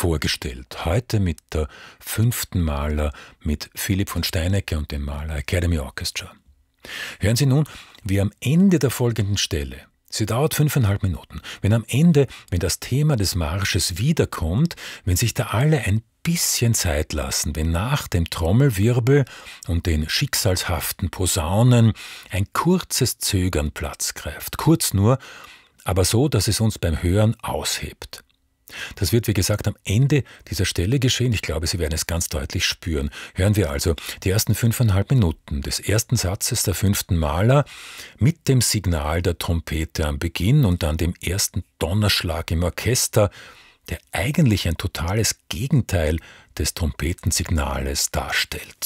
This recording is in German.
vorgestellt. Heute mit der 5. Mahler mit Philipp von Steinecke und dem Mahler Academy Orchestra. Hören Sie nun, wie am Ende der folgenden Stelle, sie dauert 5,5 Minuten, wenn das Thema des Marsches wiederkommt, wenn sich da alle ein bisschen Zeit lassen, wenn nach dem Trommelwirbel und den schicksalshaften Posaunen ein kurzes Zögern Platz greift. Kurz nur, aber so, dass es uns beim Hören aushebt. Das wird, wie gesagt, am Ende dieser Stelle geschehen. Ich glaube, Sie werden es ganz deutlich spüren. Hören wir also die ersten 5,5 Minuten des ersten Satzes der 5. Mahler mit dem Signal der Trompete am Beginn und dann dem ersten Donnerschlag im Orchester, der eigentlich ein totales Gegenteil des Trompetensignales darstellt.